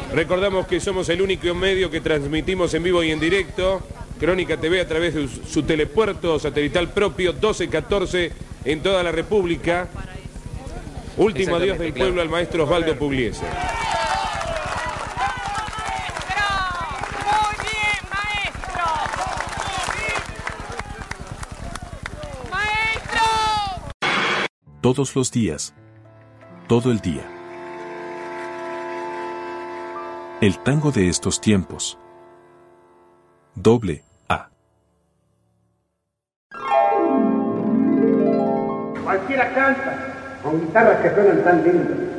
Recordamos que somos el único medio que transmitimos en vivo y en directo. Crónica TV a través de su telepuerto satelital propio 1214 en toda la República. Último adiós del pueblo al maestro Osvaldo Pugliese. Todos los días. Todo el día. El tango de estos tiempos. Doble A. Cualquiera canta, con guitarras que suenan tan lindas.